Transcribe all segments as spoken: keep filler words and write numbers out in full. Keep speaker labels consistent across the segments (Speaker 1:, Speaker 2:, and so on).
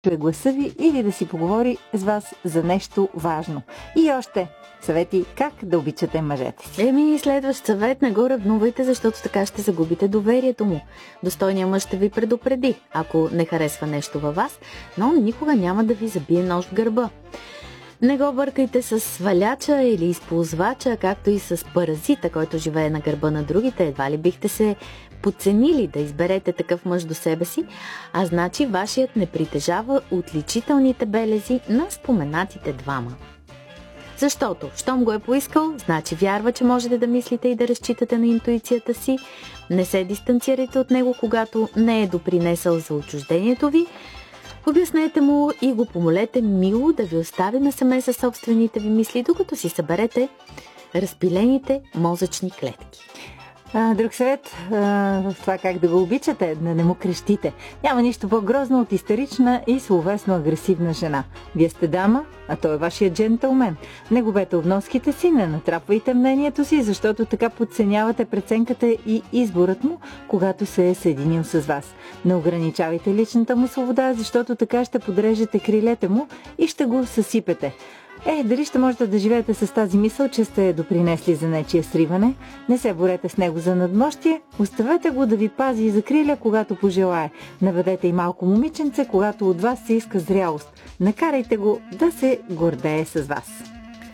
Speaker 1: чуе гласа ви или да си поговори с вас за нещо важно. И още съвети как да обичате мъжете си.
Speaker 2: Еми, следващ съвет: не го ревнувайте, защото така ще загубите доверието му. Достойният мъж ще ви предупреди, ако не харесва нещо във вас, но никога няма да ви забие нож в гърба. Не го бъркайте с сваляча или използвача, както и с паразита, който живее на гърба на другите. Едва ли бихте се подценили да изберете такъв мъж до себе си, а значи вашият не притежава отличителните белези на споменатите двама. Защото, щом го е поискал, значи вярва, че можете да мислите и да разчитате на интуицията си. Не се дистанцирайте от него, когато не е допринесъл за отчуждението ви. Обяснете му и го помолете мило да ви остави насаме със собствените ви мисли, докато си съберете разпилените мозъчни клетки.
Speaker 1: А, друг съвет а, в това как да го обичате, да не му крещите. Няма нищо по-грозно от истерична и словесно агресивна жена. Вие сте дама, а той е вашия джентълмен. Не губете обноските си, не натрапвайте мнението си, защото така подценявате преценката и изборът му, когато се е съединил с вас. Не ограничавайте личната му свобода, защото така ще подрежете крилете му и ще го съсипете. Е, дали ще можете да живеете с тази мисъл, че сте допринесли за нечие сриване? Не се борете с него за надмощие, оставете го да ви пази и закриля, когато пожелае. Наведете и малко момиченце, когато от вас се иска зрялост. Накарайте го да се гордее с вас.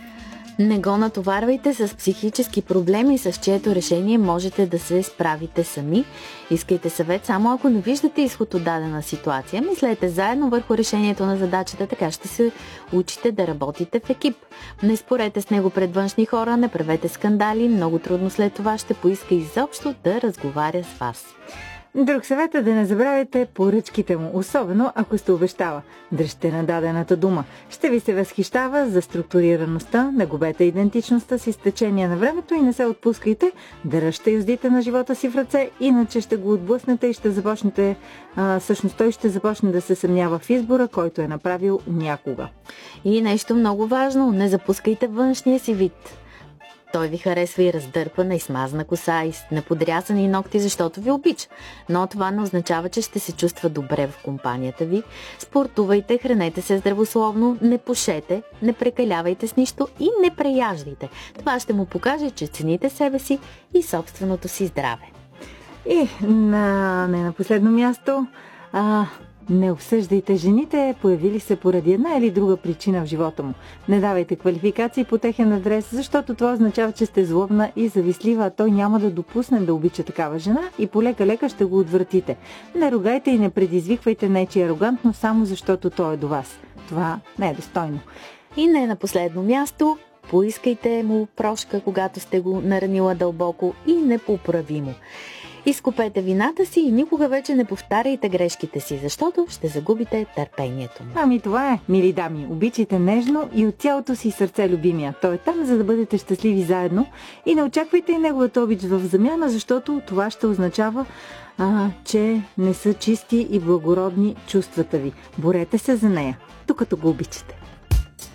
Speaker 2: Не го натоварвайте с психически проблеми, с чието решение можете да се справите сами. Искайте съвет само ако не виждате изход от дадена ситуация. Мислете заедно върху решението на задачата, така ще се учите да работите в екип. Не спорете с него пред външни хора, не правете скандали, много трудно след това ще поиска изобщо да разговаря с вас.
Speaker 1: Друг съвет е да не забравяйте поръчките му, особено ако сте обещала. Дръжте на дадената дума. Ще ви се възхищава за структурираността, не губете идентичността си с течение на времето и не се отпускайте. Дръжте юздите на живота си в ръце, иначе ще го отблъснете и ще започнете, а, всъщност той ще започне да се съмнява в избора, който е направил някога.
Speaker 2: И нещо много важно, не запускайте външния си вид. Той ви харесва и раздърпана, и смазана коса, и с неподрязани ногти, защото ви обича. Но това не означава, че ще се чувства добре в компанията ви. Спортувайте, хранете се здравословно, не пушете, не прекалявайте с нищо и не преяждайте. Това ще му покаже, че цените себе си и собственото си здраве.
Speaker 1: И на, не на последно място... А... Не обсъждайте жените, появили се поради една или друга причина в живота му. Не давайте квалификации по техен адрес, защото това означава, че сте злобна и завистлива, а той няма да допусне да обича такава жена и полека-лека ще го отвратите. Не ругайте и не предизвиквайте нечия арогантно, само защото той е до вас. Това не е достойно.
Speaker 2: И не на последно място, поискайте му прошка, когато сте го наранила дълбоко и непоправимо. Изкупете вината си и никога вече не повтаряйте грешките си, защото ще загубите търпението му.
Speaker 1: Ами това е, мили дами, обичайте нежно и от цялото си сърце любимия. Той е там, за да бъдете щастливи заедно и не очаквайте и неговата обич в замяна, защото това ще означава, а, че не са чисти и благородни чувствата ви. Борете се за нея, докато го обичате.